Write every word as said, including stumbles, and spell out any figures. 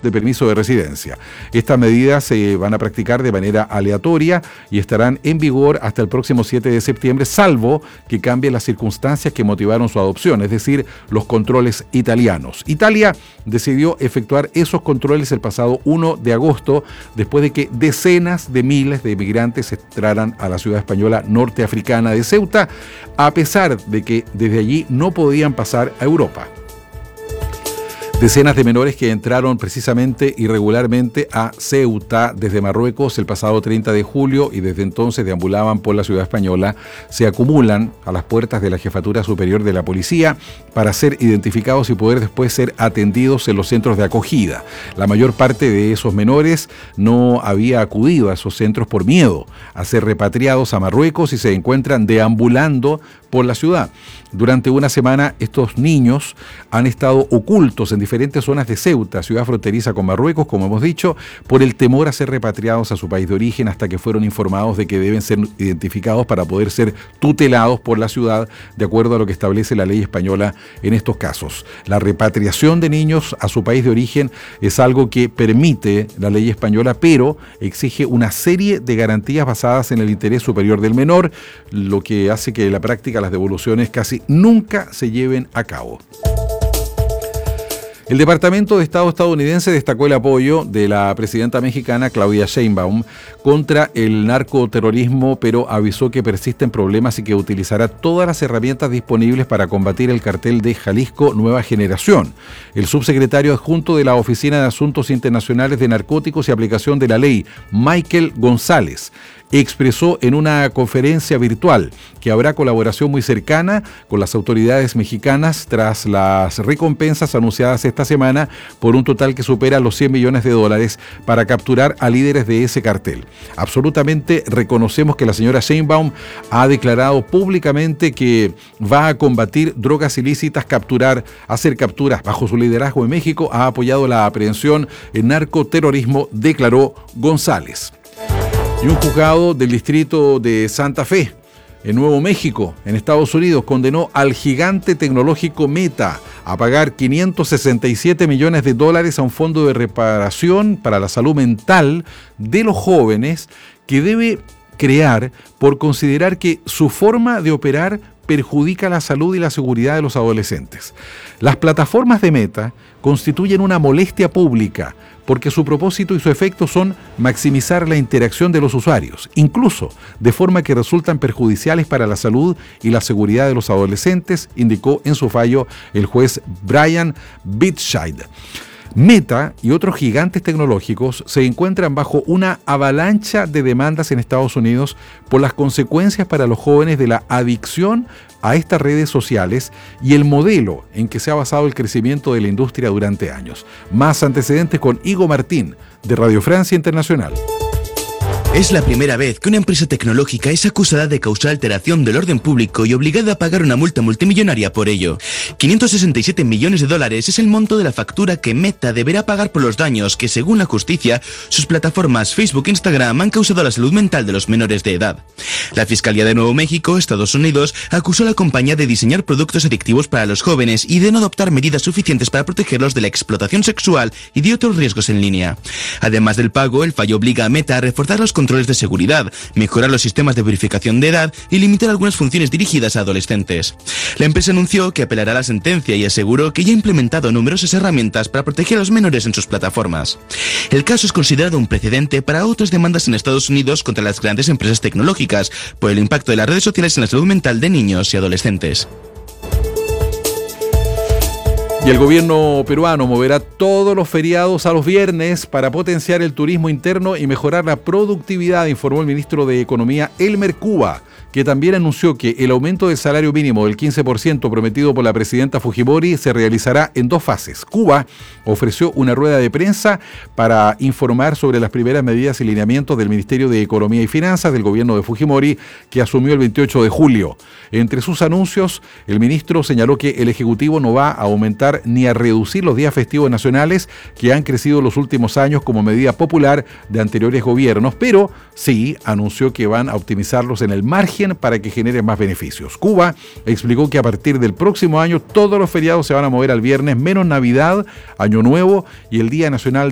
de permiso de residencia. Estas medidas se van a practicar de manera aleatoria y estarán en vigor hasta el próximo siete de septiembre, salvo que cambien las circunstancias que motivaron su adopción, es decir, los controles italianos. Italia decidió efectuar esos controles el pasado uno de agosto, después de que decenas de miles de inmigrantes entraran a la ciudad española norteafricana de Ceuta, a pesar de que desde allí no podían pasar a Europa. Decenas de menores que entraron precisamente irregularmente a Ceuta desde Marruecos el pasado treinta de julio y desde entonces deambulaban por la ciudad española, se acumulan a las puertas de la Jefatura Superior de la Policía para ser identificados y poder después ser atendidos en los centros de acogida. La mayor parte de esos menores no había acudido a esos centros por miedo a ser repatriados a Marruecos y se encuentran deambulando por la ciudad. Durante una semana estos niños han estado ocultos en diferentes zonas de Ceuta, ciudad fronteriza con Marruecos, como hemos dicho, por el temor a ser repatriados a su país de origen, hasta que fueron informados de que deben ser identificados para poder ser tutelados por la ciudad, de acuerdo a lo que establece la ley española en estos casos. La repatriación de niños a su país de origen es algo que permite la ley española, pero exige una serie de garantías basadas en el interés superior del menor, lo que hace que en la práctica las devoluciones casi nunca se lleven a cabo. El Departamento de Estado estadounidense destacó el apoyo de la presidenta mexicana Claudia Sheinbaum contra el narcoterrorismo, pero avisó que persisten problemas y que utilizará todas las herramientas disponibles para combatir el cartel de Jalisco Nueva Generación. El subsecretario adjunto de la Oficina de Asuntos Internacionales de Narcóticos y Aplicación de la Ley, Michael González, expresó en una conferencia virtual que habrá colaboración muy cercana con las autoridades mexicanas tras las recompensas anunciadas esta semana por un total que supera los cien millones de dólares para capturar a líderes de ese cartel. Absolutamente reconocemos que la señora Sheinbaum ha declarado públicamente que va a combatir drogas ilícitas, capturar, hacer capturas bajo su liderazgo en México, ha apoyado la aprehensión en narcoterrorismo, declaró González. Y un juzgado del distrito de Santa Fe, en Nuevo México, en Estados Unidos, condenó al gigante tecnológico Meta a pagar quinientos sesenta y siete millones de dólares a un fondo de reparación para la salud mental de los jóvenes que debe crear por considerar que su forma de operar perjudica la salud y la seguridad de los adolescentes. Las plataformas de Meta constituyen una molestia pública porque su propósito y su efecto son maximizar la interacción de los usuarios, incluso de forma que resultan perjudiciales para la salud y la seguridad de los adolescentes, indicó en su fallo el juez Brian Bitscheid. Meta y otros gigantes tecnológicos se encuentran bajo una avalancha de demandas en Estados Unidos por las consecuencias para los jóvenes de la adicción a estas redes sociales y el modelo en que se ha basado el crecimiento de la industria durante años. Más antecedentes con Igo Martín, de Radio Francia Internacional. Es la primera vez que una empresa tecnológica es acusada de causar alteración del orden público y obligada a pagar una multa multimillonaria por ello. quinientos sesenta y siete millones de dólares es el monto de la factura que Meta deberá pagar por los daños que, según la justicia, sus plataformas Facebook e Instagram han causado a la salud mental de los menores de edad. La Fiscalía de Nuevo México, Estados Unidos, acusó a la compañía de diseñar productos adictivos para los jóvenes y de no adoptar medidas suficientes para protegerlos de la explotación sexual y de otros riesgos en línea. Además del pago, el fallo obliga a Meta a reforzar los controles de seguridad, mejorar los sistemas de verificación de edad y limitar algunas funciones dirigidas a adolescentes. La empresa anunció que apelará a la sentencia y aseguró que ya ha implementado numerosas herramientas para proteger a los menores en sus plataformas. El caso es considerado un precedente para otras demandas en Estados Unidos contra las grandes empresas tecnológicas por el impacto de las redes sociales en la salud mental de niños y adolescentes. Y el gobierno peruano moverá todos los feriados a los viernes para potenciar el turismo interno y mejorar la productividad, informó el ministro de Economía Elmer Cuba, que también anunció que el aumento del salario mínimo del quince por ciento prometido por la presidenta Fujimori se realizará en dos fases. Cuba ofreció una rueda de prensa para informar sobre las primeras medidas y lineamientos del Ministerio de Economía y Finanzas del gobierno de Fujimori, que asumió el veintiocho de julio. Entre sus anuncios, el ministro señaló que el Ejecutivo no va a aumentar ni a reducir los días festivos nacionales que han crecido en los últimos años como medida popular de anteriores gobiernos, pero sí anunció que van a optimizarlos en el margen para que generen más beneficios. Cuba explicó que a partir del próximo año todos los feriados se van a mover al viernes, menos Navidad, Año Nuevo y el Día Nacional